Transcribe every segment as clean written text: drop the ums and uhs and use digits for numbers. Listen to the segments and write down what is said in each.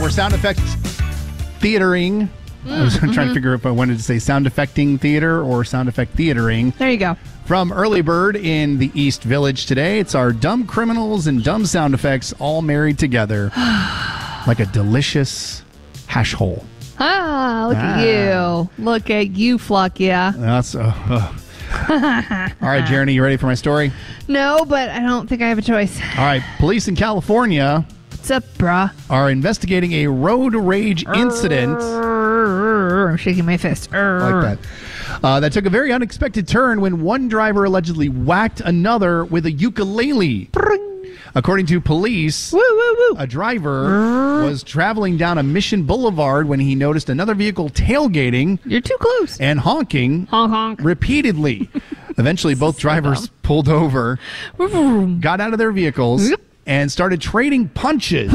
we're sound effects theatering. I was trying to figure out if I wanted to say sound effecting theater or sound effect theatering. There you go. From Early Bird in the East Village today, it's our dumb criminals and dumb sound effects all married together like a delicious hash hole. Look at you. Look at you, Fluck, yeah. That's all right, Jeremy, you ready for my story? No, but I don't think I have a choice. All right, police in California What's up, brah? are investigating a road rage incident. I'm shaking my fist. Like that took a very unexpected turn when one driver allegedly whacked another with a ukulele. According to police, Woo, woo, woo. a driver was traveling down a Mission Boulevard when he noticed another vehicle tailgating You're too close. and honking Honk, honk. repeatedly. Eventually, both drivers pulled over, got out of their vehicles, Yep. and started trading punches.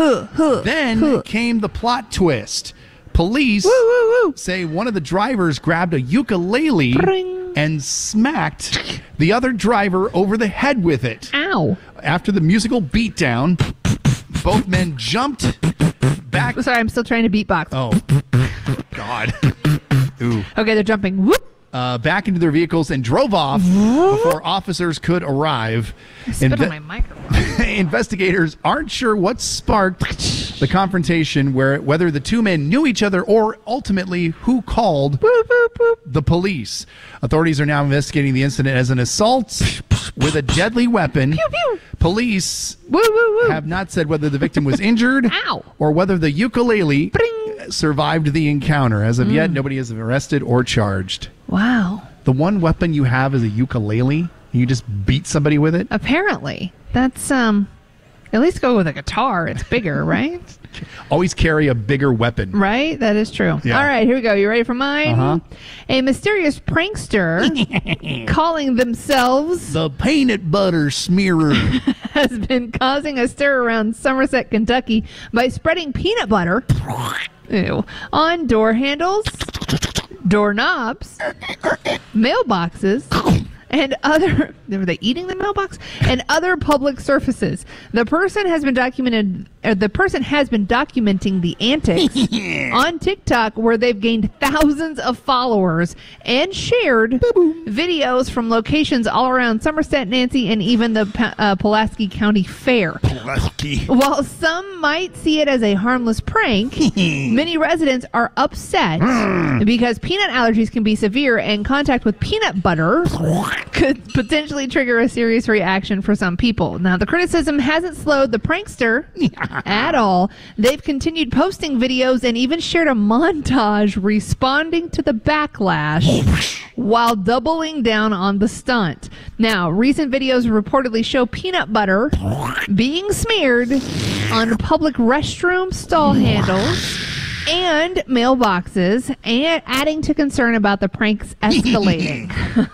Then came the plot twist. Police Woo, woo, woo. say one of the drivers grabbed a ukulele Bring. and smacked the other driver over the head with it. Ow. After the musical beatdown, both men jumped back. Sorry, I'm still trying to beatbox. Oh, God. Ooh. Okay, they're jumping. Whoop. Back into their vehicles and drove off before officers could arrive. Spit on my microphone. Investigators aren't sure what sparked the confrontation, whether the two men knew each other or ultimately who called Boop, boop, boop. the police. Authorities are now investigating the incident as an assault with a deadly weapon. Pew, pew. Police Woo, woo, woo. have not said whether the victim was injured Ow. or whether the ukulele Bring. survived the encounter. As of yet, nobody is arrested or charged. Wow. The one weapon you have is a ukulele. You just beat somebody with it. Apparently. That's, at least go with a guitar. It's bigger, right? Always carry a bigger weapon. Right? That is true. Yeah. All right, here we go. You ready for mine? Uh-huh. A mysterious prankster calling themselves The peanut butter smearer. has been causing a stir around Somerset, Kentucky by spreading peanut butter on door handles, doorknobs, mailboxes, and other... Were they eating the mailbox? And other public surfaces. The person has been documenting the antics on TikTok, where they've gained thousands of followers and shared videos from locations all around Somerset, Nancy, and even the Pulaski County Fair. While some might see it as a harmless prank, many residents are upset because peanut allergies can be severe, and contact with peanut butter could potentially trigger a serious reaction for some people. Now, the criticism hasn't slowed the prankster at all. They've continued posting videos and even shared a montage responding to the backlash while doubling down on the stunt. Now, recent videos reportedly show peanut butter being smeared on public restroom stall handles and mailboxes, and adding to concern about the pranks escalating.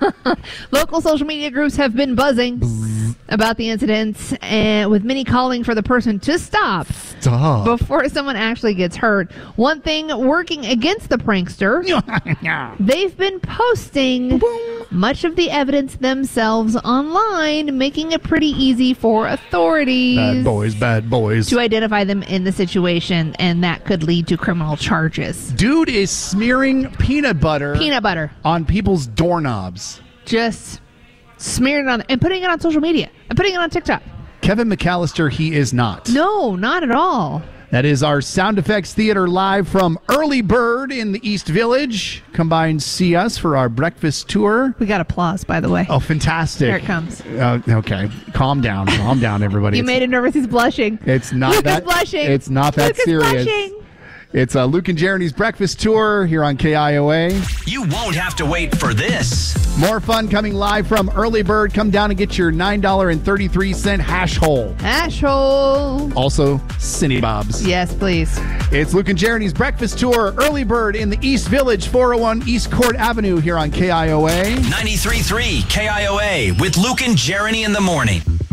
Local social media groups have been buzzing about the incidents, and with many calling for the person to stop before someone actually gets hurt. One thing working against the prankster, they've been posting much of the evidence themselves online, making it pretty easy for authorities Bad boys. to identify them in the situation, and that could lead to criminal charges. Dude is smearing peanut butter on people's doorknobs. Just smearing it on and putting it on social media and putting it on TikTok. Kevin McAllister, he is not. No, not at all. That is our Sound Effects Theater live from Early Bird in the East Village. Come by and see us for our breakfast tour. We got applause, by the way. Oh, fantastic. Here it comes. Okay. Calm down, everybody. You made him nervous. He's blushing. It's not Luke that is blushing. It's not that Luke is serious. blushing. It's Luke and Jeremy's breakfast tour here on KIOA. You won't have to wait for this. More fun coming live from Early Bird. Come down and get your $9.33 hash hole. Asshole. Also, Cindy Bob's. Yes, please. It's Luke and Jeremy's breakfast tour. Early Bird in the East Village, 401 East Court Avenue here on KIOA. 93.3 KIOA with Luke and Jeremy in the morning.